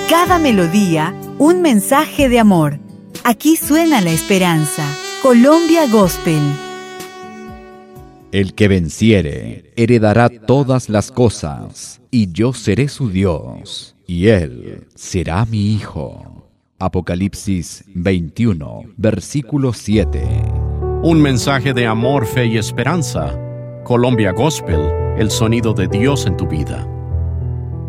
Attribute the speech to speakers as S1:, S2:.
S1: Cada melodía, un mensaje de amor. Aquí suena la esperanza. Colombia Gospel.
S2: El que venciere heredará todas las cosas, y yo seré su Dios, y él será mi hijo. Apocalipsis 21, versículo 7.
S3: Un mensaje de amor, fe y esperanza. Colombia Gospel, el sonido de Dios en tu vida.